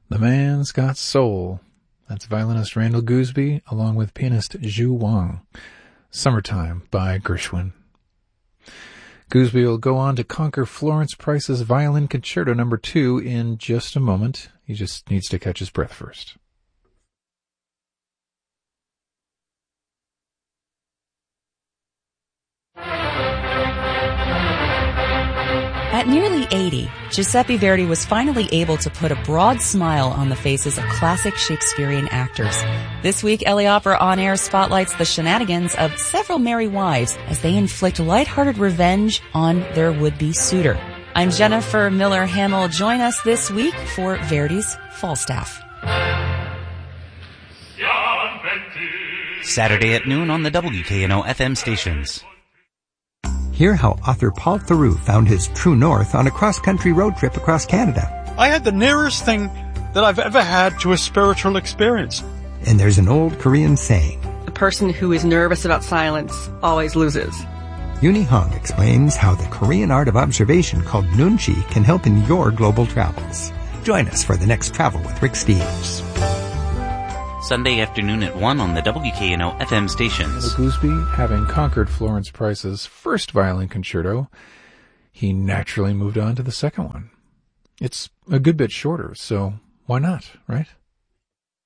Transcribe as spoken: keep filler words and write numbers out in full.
The Man's Got Soul. That's violinist Randall Gooseby along with pianist Zhu Wang. Summertime by Gershwin. Gooseby will go on to conquer Florence Price's Violin Concerto number two in just a moment. He just needs to catch his breath first. At nearly eighty, Giuseppe Verdi was finally able to put a broad smile on the faces of classic Shakespearean actors. This week, L A Opera On Air spotlights the shenanigans of several merry wives as they inflict lighthearted revenge on their would-be suitor. I'm Jennifer Miller-Hamill. Join us this week for Verdi's Falstaff. Saturday at noon on the W K N O F M stations. Hear how author Paul Theroux found his true north on a cross-country road trip across Canada. I had the nearest thing that I've ever had to a spiritual experience. And there's an old Korean saying, the person who is nervous about silence always loses. Uni Hong explains how the Korean art of observation called Nunchi can help in your global travels. Join us for the next Travel with Rick Steves. Sunday afternoon at one on the W K N O F M stations. Gooseby, having conquered Florence Price's first violin concerto, he naturally moved on to the second one. It's a good bit shorter, so why not, right?